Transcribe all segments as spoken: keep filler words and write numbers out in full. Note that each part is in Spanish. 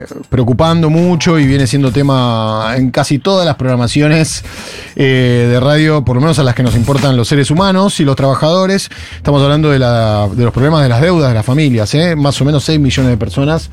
preocupando mucho y viene siendo tema en casi todas las programaciones eh, de radio, por lo menos a las que nos importan los seres humanos y los trabajadores. Estamos hablando de, la, de los problemas de las deudas de las familias, ¿eh? Más o menos seis millones de personas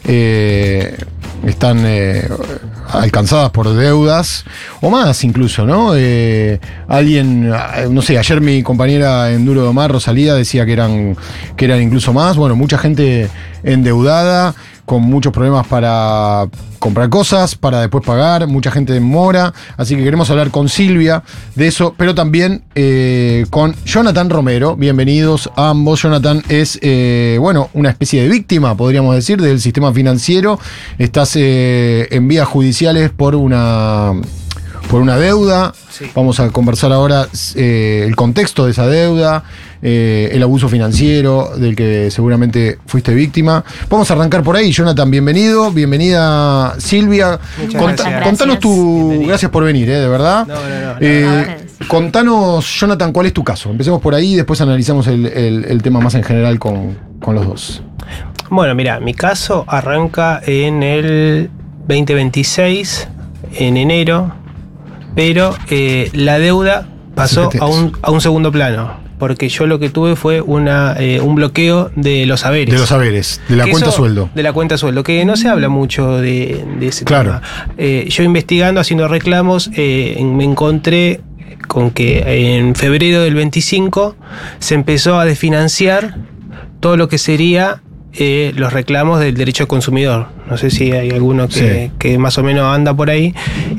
eh, están eh, alcanzadas por deudas, o más incluso, ¿no? Eh, alguien, no sé, ayer mi compañera en Duro de Omar, Rosalía, decía que eran, que eran incluso más. Bueno, mucha gente endeudada, con muchos problemas para comprar cosas, para después pagar, mucha gente en mora, así que queremos hablar con Silvia de eso, pero también eh, con Jonathan Romero. Bienvenidos a ambos. Jonathan es, eh, bueno, una especie de víctima, podríamos decir, del sistema financiero. Estás eh, en vías judiciales por una... por una deuda. Sí. Vamos a conversar ahora eh, el contexto de esa deuda, eh, el abuso financiero del que seguramente fuiste víctima. Vamos a arrancar por ahí. Jonathan, bienvenido. Bienvenida, Silvia. Muchas Conta, gracias. Contanos tu... Bienvenido. Gracias por venir, eh, de verdad. No, no, no, no. Eh, contanos, Jonathan, ¿cuál es tu caso? Empecemos por ahí y después analizamos el, el, el tema más en general con, con los dos. Bueno, mira, mi caso arranca en el veinte veintiséis, en enero. Pero eh, la deuda pasó a un, a un segundo plano, porque yo lo que tuve fue una, eh, un bloqueo de los haberes. De los haberes, de la que cuenta eso, sueldo. De la cuenta sueldo, que no se habla mucho de, de ese claro. tema. Eh, yo investigando, haciendo reclamos, eh, me encontré con que en febrero del veinticinco se empezó a desfinanciar todo lo que sería... Eh, los reclamos del derecho al consumidor. No sé si hay alguno que, sí. que más o menos anda por ahí.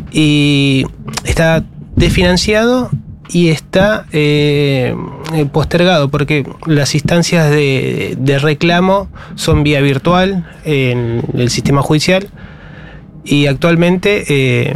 Y está desfinanciado y está eh, postergado, porque las instancias de, de reclamo son vía virtual en el sistema judicial. Y actualmente eh,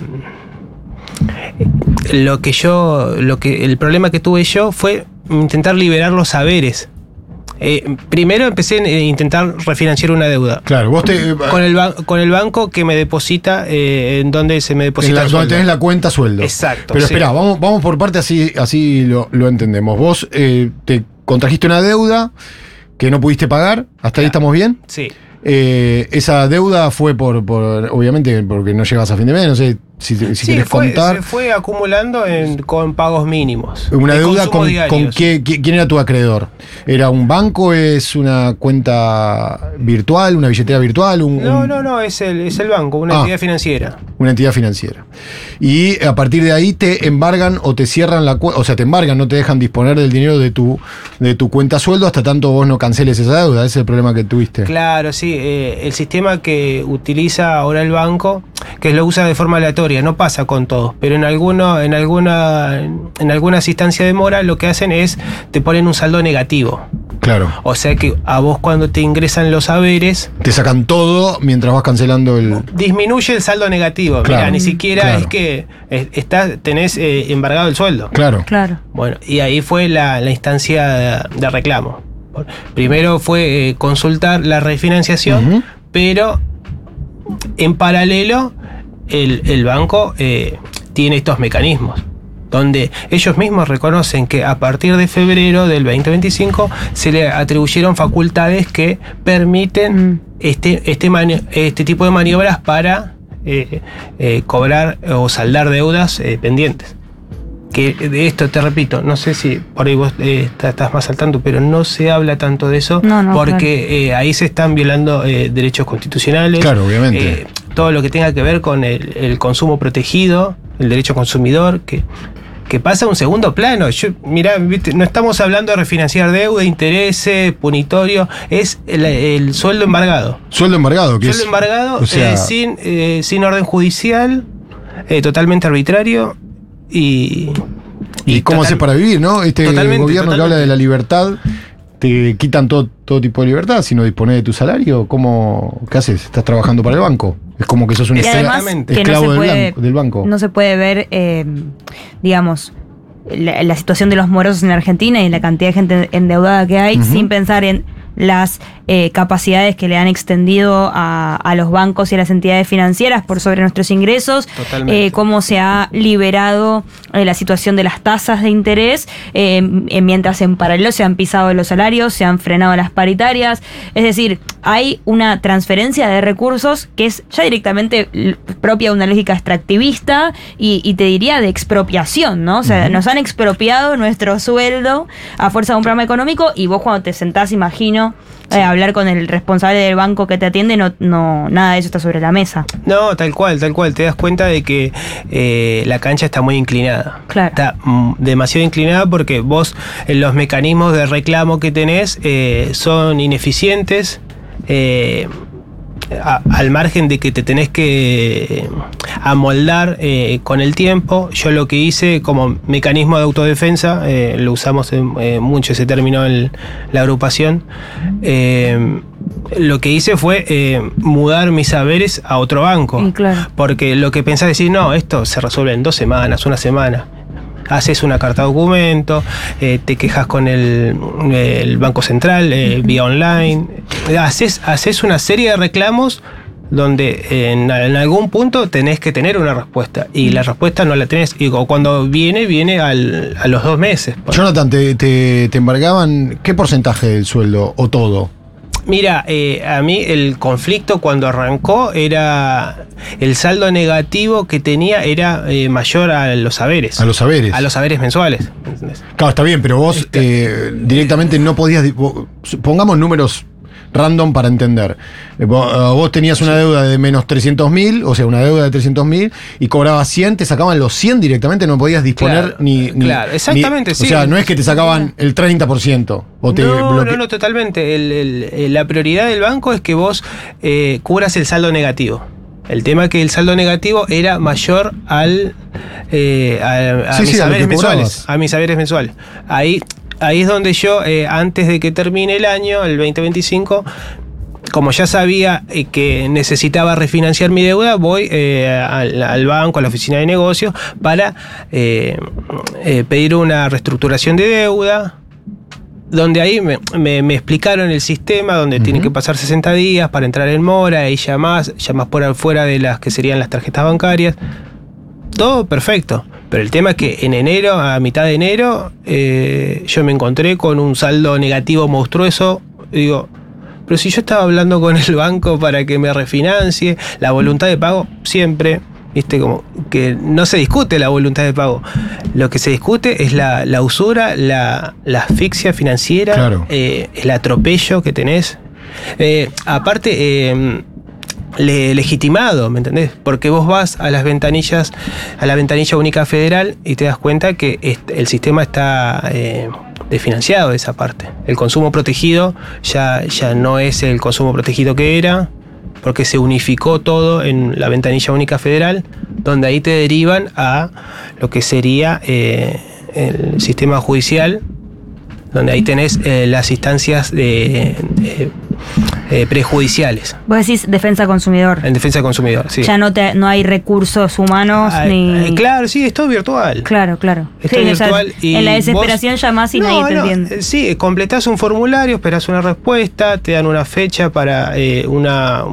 lo que yo, lo que el problema que tuve yo fue intentar liberar los saberes. Eh, primero empecé a intentar refinanciar una deuda. Claro, vos te... Eh, con, el ba- con el banco que me deposita, eh, en donde se me deposita en la, el donde tenés la cuenta sueldo. Exacto. Pero sí. espera, vamos, vamos por parte, así, así lo, lo entendemos. Vos eh, te contrajiste una deuda que no pudiste pagar, hasta claro. ahí estamos bien. Sí. Eh, esa deuda fue por, por, obviamente, porque no llegas a fin de mes, no sé si, si sí, querés fue, contar. Se fue acumulando en, con pagos mínimos. Una deuda con, con qué, quién era tu acreedor. ¿Era un banco? ¿Es una cuenta virtual? ¿Una billetera virtual? Un, no, un... no, no, es el, es el banco, una ah, entidad financiera. Una entidad financiera. Y a partir de ahí te embargan o te cierran la cuenta, o sea, te embargan, no te dejan disponer del dinero de tu, de tu cuenta sueldo hasta tanto vos no canceles esa deuda. Ese es el problema que tuviste. Claro, sí. Eh, el sistema que utiliza ahora el banco, que lo usa de forma aleatoria, no pasa con todos, pero en alguno, en alguna, en algunas instancias de mora lo que hacen es te ponen un saldo negativo. Claro. O sea que a vos cuando te ingresan los haberes te sacan todo mientras vas cancelando el... disminuye el saldo negativo. Claro. Mirá, ni siquiera claro. es que está, tenés eh, embargado el sueldo. Claro. Claro. Bueno, y ahí fue la, la instancia de, de reclamo. Primero fue eh, consultar la refinanciación, uh-huh. pero en paralelo el, el banco eh, tiene estos mecanismos donde ellos mismos reconocen que a partir de febrero del veinte veinticinco se le atribuyeron facultades que permiten mm. este, este, mani- este tipo de maniobras para eh, eh, cobrar o saldar deudas eh, pendientes. Que de esto, te repito, no sé si por ahí vos eh, estás más al tanto, pero no se habla tanto de eso, no, no, porque claro. eh, ahí se están violando eh, derechos constitucionales. Claro, obviamente. Eh, todo lo que tenga que ver con el, el consumo protegido, el derecho consumidor, que, que pasa a un segundo plano. Yo, mirá, ¿viste? No estamos hablando de refinanciar deuda, intereses, punitorio, es el, el sueldo embargado. Sueldo embargado, ¿qué Sueldo es? embargado, o sea... eh, sin, eh, sin orden judicial, eh, totalmente arbitrario. Y, y, ¿Y cómo total, haces para vivir, no? Este gobierno totalmente. Que habla de la libertad, te quitan todo, todo tipo de libertad si no dispones de tu salario. ¿Cómo, ¿Qué haces? ¿Estás trabajando para el banco? Es como que sos un esclavo, esclavo no del, puede, blanco, del banco. No se puede ver, eh, digamos, la, la situación de los morosos en Argentina y la cantidad de gente endeudada que hay, uh-huh. sin pensar en las eh, capacidades que le han extendido a, a los bancos y a las entidades financieras por sobre nuestros ingresos, eh, cómo se ha liberado eh, la situación de las tasas de interés, eh, mientras en paralelo se han pisado los salarios, se han frenado las paritarias. Es decir, hay una transferencia de recursos que es ya directamente propia de una lógica extractivista y, y te diría de expropiación, ¿no? O sea, uh-huh. nos han expropiado nuestro sueldo a fuerza de un programa económico, y vos cuando te sentás, imagino, sí. eh, hablar con el responsable del banco que te atiende, no, no, nada de eso está sobre la mesa. No, tal cual, tal cual. Te das cuenta de que eh, la cancha está muy inclinada. Claro. Está mm, demasiado inclinada porque vos, eh, los mecanismos de reclamo que tenés eh, son ineficientes. Eh, A, al margen de que te tenés que amoldar eh, con el tiempo. Yo lo que hice como mecanismo de autodefensa, eh, lo usamos en, eh, mucho ese término en la agrupación, eh, lo que hice fue eh, mudar mis saberes a otro banco. Sí, claro. Porque lo que pensás decir, no, esto se resuelve en dos semanas, una semana. Haces una carta documento, eh, te quejas con el, el Banco Central, eh, uh-huh. vía online, haces, haces una serie de reclamos donde en, en algún punto tenés que tener una respuesta, y la respuesta no la tenés, y cuando viene, viene al, a los dos meses. Jonathan, ¿te, te, te embargaban qué porcentaje del sueldo o todo? Mira, eh, a mí el conflicto cuando arrancó era el saldo negativo que tenía era eh, mayor a los saberes. A los saberes. A los saberes mensuales. ¿Entendés? Claro, está bien, pero vos este, eh, directamente no podías... Pongamos números random para entender. Vos, vos tenías una deuda de menos trescientos mil, o sea, una deuda de trescientos mil, y cobrabas cien, te sacaban los cien directamente, no podías disponer claro, ni, ni... Claro, exactamente, ni, sí. O sea, no es que te sacaban el treinta por ciento. O te no, bloque... no, no, totalmente. El, el, la prioridad del banco es que vos eh, cubras el saldo negativo. El tema es que el saldo negativo era mayor al eh, a, a sí, mis sí, saberes a mensuales. A mis saberes mensuales. Ahí, ahí es donde yo, eh, antes de que termine el año, el veinte veinticinco, como ya sabía eh, que necesitaba refinanciar mi deuda, voy eh, al, al banco, a la oficina de negocios, para eh, eh, pedir una reestructuración de deuda, donde ahí me, me, me explicaron el sistema, donde uh-huh. tienen que pasar sesenta días para entrar en mora, y llamás, llamás por afuera de las que serían las tarjetas bancarias. Todo perfecto. Pero el tema es que en enero, a mitad de enero, eh, yo me encontré con un saldo negativo monstruoso. Y digo, pero si yo estaba hablando con el banco para que me refinancie, la voluntad de pago siempre... Viste, como que no se discute la voluntad de pago. Lo que se discute es la, la usura, la, la asfixia financiera, claro. eh, el atropello que tenés. Eh, aparte, eh, le, legitimado, ¿me entendés? Porque vos vas a las ventanillas, a la ventanilla única federal, y te das cuenta que este, el sistema está eh, desfinanciado de esa parte. El consumo protegido ya, ya no es el consumo protegido que era, porque se unificó todo en la ventanilla única federal, donde ahí te derivan a lo que sería eh, el sistema judicial, donde ahí tenés eh, las instancias de, de, eh, prejudiciales. Vos decís defensa consumidor. En defensa del consumidor, sí. Ya no, te, no hay recursos humanos ah, ni... Eh, claro, sí, es todo virtual. Claro, claro. Es todo sí, virtual. Y en la desesperación vos, llamás y no, nadie te no, entiende. Sí, completás un formulario, esperás una respuesta, te dan una fecha para eh, una...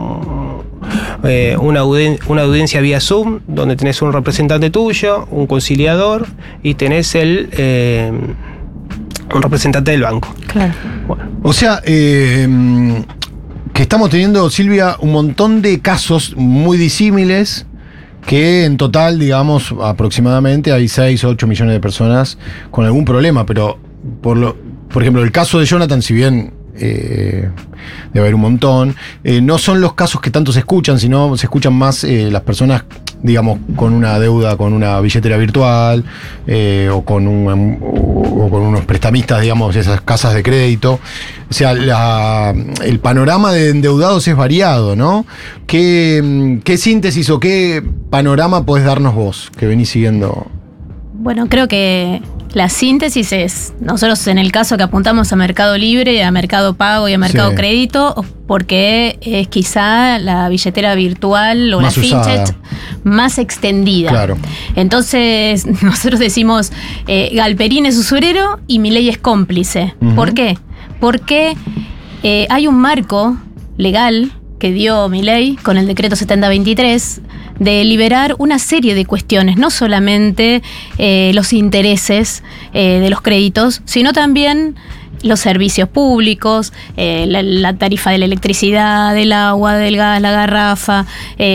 Eh, una, audien- una audiencia vía Zoom, donde tenés un representante tuyo, un conciliador, y tenés el eh, un representante del banco. Claro. Bueno. O sea, eh, que estamos teniendo, Silvia, un montón de casos muy disímiles, que en total, digamos, aproximadamente hay seis o ocho millones de personas con algún problema, pero por lo, por ejemplo, el caso de Jonathan, si bien Eh, debe haber un montón, eh, no son los casos que tanto se escuchan, sino se escuchan más eh, las personas, digamos, con una deuda, con una billetera virtual, eh, o con un, o, o con unos prestamistas, digamos, esas casas de crédito. O sea, la, el panorama de endeudados es variado, ¿no? ¿Qué, qué síntesis o qué panorama podés darnos vos, que venís siguiendo? Bueno, creo que la síntesis es, nosotros en el caso que apuntamos a Mercado Libre, a Mercado Pago y a Mercado sí. Crédito, porque es quizá la billetera virtual o más la fintech más extendida. Claro. Entonces, nosotros decimos, eh, Galperín es usurero y Milei es cómplice. Uh-huh. ¿Por qué? Porque eh, hay un marco legal que dio Milei con el decreto setenta veintitrés de liberar una serie de cuestiones, no solamente eh, los intereses eh, de los créditos, sino también los servicios públicos, eh, la, la tarifa de la electricidad, del agua, del gas, la garrafa, eh,